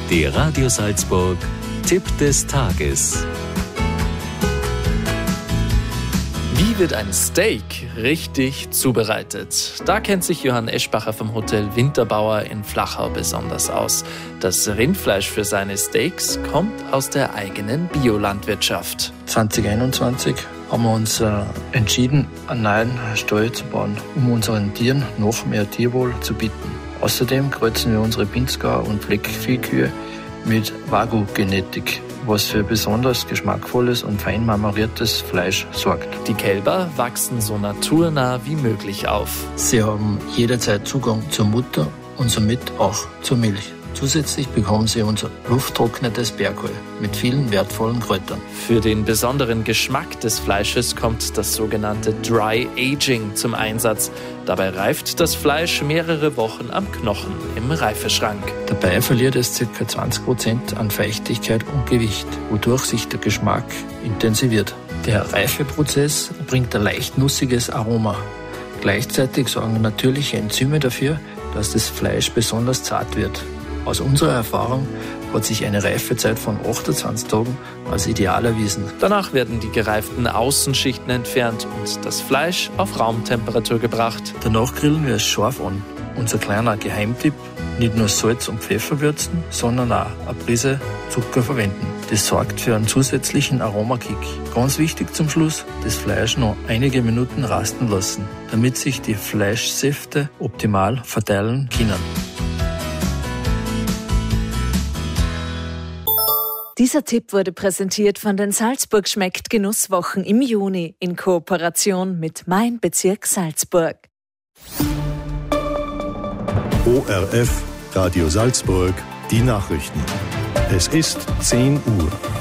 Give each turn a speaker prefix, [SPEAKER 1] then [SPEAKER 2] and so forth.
[SPEAKER 1] Der Radio Salzburg Tipp des Tages.
[SPEAKER 2] Wie wird ein Steak richtig zubereitet? Da kennt sich Johann Eschbacher vom Hotel Winterbauer in Flachau besonders aus. Das Rindfleisch für seine Steaks kommt aus der eigenen Biolandwirtschaft.
[SPEAKER 3] 2021 haben wir uns entschieden, einen neuen Stall zu bauen, um unseren Tieren noch mehr Tierwohl zu bieten. Außerdem kreuzen wir unsere Pinzgauer und Fleckviehkühe mit Wagyu-Genetik, was für besonders geschmackvolles und fein marmoriertes Fleisch sorgt.
[SPEAKER 2] Die Kälber wachsen so naturnah wie möglich auf.
[SPEAKER 3] Sie haben jederzeit Zugang zur Mutter und somit auch zur Milch. Zusätzlich bekommen sie unser lufttrocknetes Bergöl mit vielen wertvollen Kräutern.
[SPEAKER 2] Für den besonderen Geschmack des Fleisches kommt das sogenannte Dry Aging zum Einsatz. Dabei reift das Fleisch mehrere Wochen am Knochen im Reifeschrank.
[SPEAKER 3] Dabei verliert es ca. 20% an Feuchtigkeit und Gewicht, wodurch sich der Geschmack intensiviert. Der Reifeprozess bringt ein leicht nussiges Aroma. Gleichzeitig sorgen natürliche Enzyme dafür, dass das Fleisch besonders zart wird. Aus unserer Erfahrung hat sich eine Reifezeit von 28 Tagen als ideal erwiesen.
[SPEAKER 2] Danach werden die gereiften Außenschichten entfernt und das Fleisch auf Raumtemperatur gebracht.
[SPEAKER 3] Danach grillen wir es scharf an. Unser kleiner Geheimtipp: nicht nur Salz und Pfeffer würzen, sondern auch eine Prise Zucker verwenden. Das sorgt für einen zusätzlichen Aromakick. Ganz wichtig zum Schluss: das Fleisch noch einige Minuten rasten lassen, damit sich die Fleischsäfte optimal verteilen können.
[SPEAKER 4] Dieser Tipp wurde präsentiert von den Salzburg schmeckt Genusswochen im Juni in Kooperation mit Mein Bezirk Salzburg.
[SPEAKER 5] ORF Radio Salzburg, die Nachrichten. Es ist 10 Uhr.